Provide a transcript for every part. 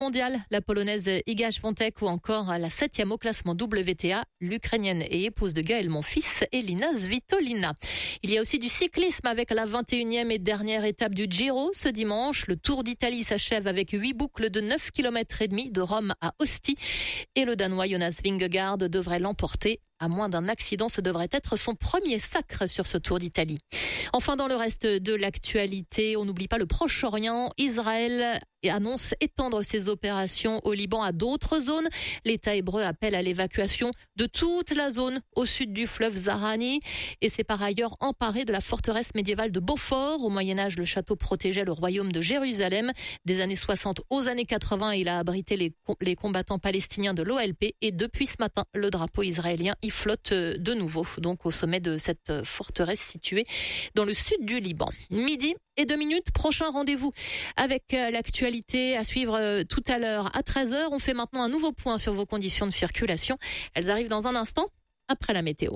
mondiale, la polonaise Iga Świątek ou encore la 7e au classement WTA, l'ukrainienne et épouse de Gaël Monfils, Elina Svitolina. Il y a aussi du cyclisme avec la 21e et dernière étape du Giro ce dimanche. Le Tour d'Italie s'achève avec 8 boucles de 9 km et demi de Rome à Ostie et le Danois Jonas Vingegaard devrait l'emporter. À moins d'un accident, ce devrait être son premier sacre sur ce Tour d'Italie. Enfin, dans le reste de l'actualité, on n'oublie pas le Proche-Orient. Israël annonce étendre ses opérations au Liban à d'autres zones. L'État hébreu appelle à l'évacuation de toute la zone au sud du fleuve Zahrani et s'est par ailleurs emparé de la forteresse médiévale de Beaufort. Au Moyen-Âge, le château protégeait le royaume de Jérusalem. Des années 60 aux années 80, il a abrité les combattants palestiniens de l'OLP et depuis ce matin, le drapeau israélien y flotte de nouveau, donc au sommet de cette forteresse située dans le sud du Liban. 12:02, prochain rendez-vous avec l'actualité à suivre tout à l'heure à 13h. On fait maintenant un nouveau point sur vos conditions de circulation. Elles arrivent dans un instant après la météo.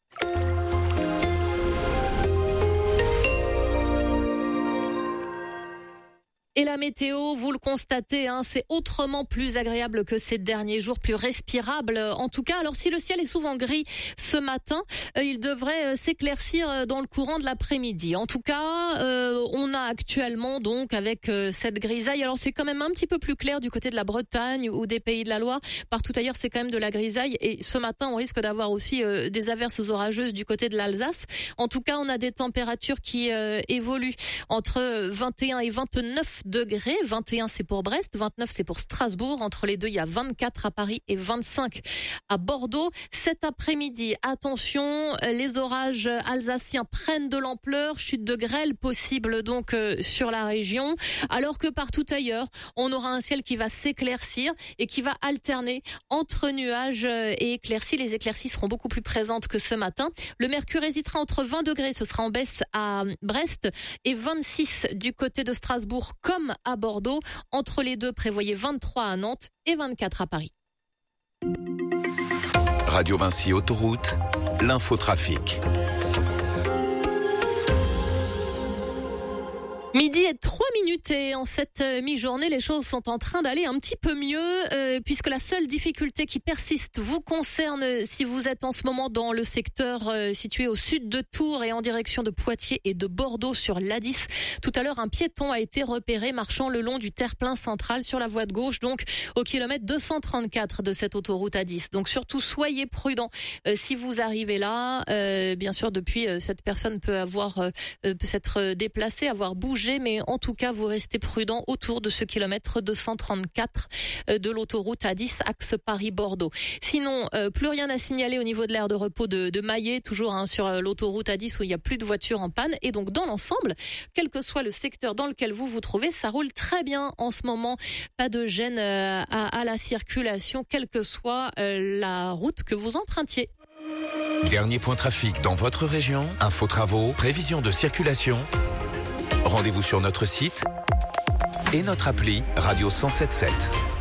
Et la météo, vous le constatez, c'est autrement plus agréable que ces derniers jours, plus respirable. En tout cas, alors si le ciel est souvent gris ce matin, il devrait s'éclaircir dans le courant de l'après-midi. En tout cas, on a actuellement donc avec cette grisaille. Alors c'est quand même un petit peu plus clair du côté de la Bretagne ou des Pays de la Loire. Partout ailleurs, c'est quand même de la grisaille. Et ce matin, on risque d'avoir aussi des averses orageuses du côté de l'Alsace. En tout cas, on a des températures qui évoluent entre 21 et 29 degrés. 21 c'est pour Brest, 29 c'est pour Strasbourg. Entre les deux, il y a 24 à Paris et 25 à Bordeaux. Cet après-midi, attention, les orages alsaciens prennent de l'ampleur, chute de grêle possible donc sur la région, alors que partout ailleurs, on aura un ciel qui va s'éclaircir et qui va alterner entre nuages et éclaircies. Les éclaircies seront beaucoup plus présentes que ce matin. Le mercure hésitera entre 20 degrés, ce sera en baisse à Brest, et 26 du côté de Strasbourg comme à Bordeaux. Entre les deux, prévoyez 23 à Nantes et 24 à Paris. Radio Vinci Autoroute, l'infotrafic. 12:03 et en cette mi-journée, les choses sont en train d'aller un petit peu mieux puisque la seule difficulté qui persiste vous concerne si vous êtes en ce moment dans le secteur situé au sud de Tours et en direction de Poitiers et de Bordeaux sur l'A10. Tout à l'heure, un piéton a été repéré marchant le long du terre-plein central sur la voie de gauche, donc au kilomètre 234 de cette autoroute A10. Donc surtout, soyez prudents si vous arrivez là. Bien sûr, depuis, cette personne peut s'être déplacée, avoir bougé, mais en tout cas, vous restez prudent autour de ce kilomètre 234 de l'autoroute A10, axe Paris-Bordeaux. Sinon, plus rien à signaler au niveau de l'aire de repos de Maillet, toujours sur l'autoroute A10 où il n'y a plus de voitures en panne. Et donc, dans l'ensemble, quel que soit le secteur dans lequel vous vous trouvez, ça roule très bien en ce moment. Pas de gêne à la circulation, quelle que soit la route que vous empruntiez. Dernier point trafic dans votre région, info travaux, prévision de circulation. Rendez-vous sur notre site et notre appli Radio 107.7.